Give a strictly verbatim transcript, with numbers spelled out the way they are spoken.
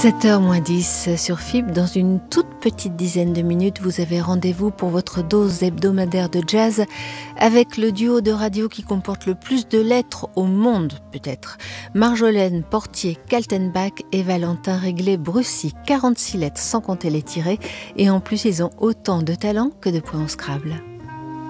sept heures moins dix sur F I B. Dans une toute petite dizaine de minutes, vous avez rendez-vous pour votre dose hebdomadaire de jazz avec le duo de radio qui comporte le plus de lettres au monde, peut-être. Marjolaine Portier-Kaltenbach et Valentin Réglé-Brussy. quarante-six lettres sans compter les tirés. Et en plus, ils ont autant de talent que de points au Scrabble.